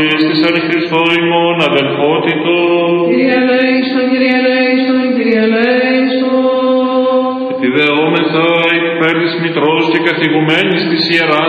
Της εν Χριστώ ημών αδελφότητο. Κύριε ελέησον, Κύριε ελέησον, Κύριε ελέησον. Επιδεόμεθα υπέρ της Μητρός και καθηγουμένης της Ιεράς